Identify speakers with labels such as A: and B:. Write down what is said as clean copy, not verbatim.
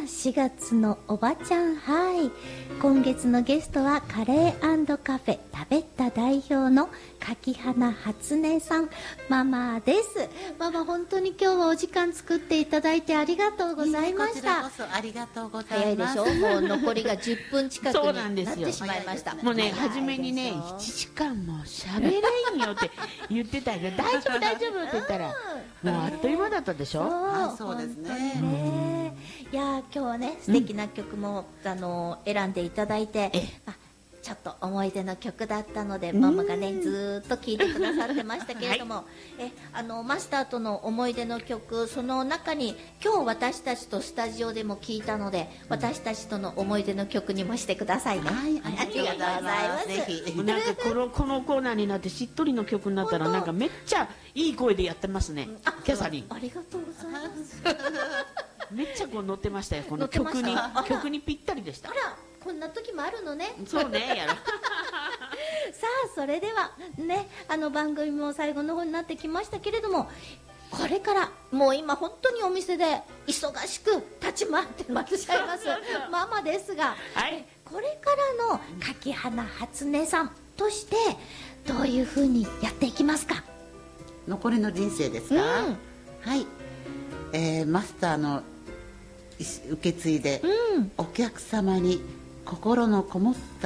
A: 4月のおばちゃんハイ。今月のゲストはカレー&カフェ食べた代表の柿花初音さんママです。ママ、本当に今日はお時間作っていただいてありがとうございました。
B: こちらこそありがとうございます。
A: 早いでしょ、もう残りが10分近く
C: そうなん
A: になっ
C: ですよ
A: てしまいました。
C: もうね、初めにね、1時間も喋れんよって言ってたけど、大丈夫大丈夫って言ったら、もうあっという間だったでしょ。
B: そうですね。
A: 本当にね。いやー、今日はね、素敵な曲も、選んでいただいて、ちょっと思い出の曲だったので、ママがねずーっと聴いてくださってましたけれども、マスターとの思い出の曲、その中に今日私たちとスタジオでも聴いたので、私たちとの思い出の曲にもしてくださいね。
B: はい、
A: ありがとうございます。
B: ぜひ。
C: もうなんかこのコーナーになってしっとりの曲になったら、なんかめっちゃいい声でやってますね、キャサリン。
A: ありがとうございます。
C: めっちゃこう乗ってましたよ、この曲に。曲にぴったりでした。
A: あら、こんな時もあるのね。
C: そうね、やろ。
A: さあ、それではね、番組も最後の方になってきましたけれども、これからもう今本当にお店で忙しく立ち回ってらっしゃいますママですが、
C: はい、
A: これからの柿花初音さんとしてどういうふうにやっていきますか？
B: 残りの人生ですか？はい、マスターの受け継いで、お客様に心のこもった